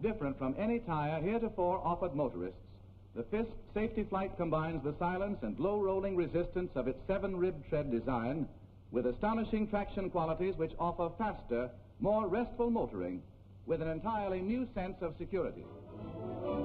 different from any tire heretofore offered motorists. The Fisk Safety Flight combines the silence and low rolling resistance of its 7-rib tread design with astonishing traction qualities which offer faster, more restful motoring with an entirely new sense of security.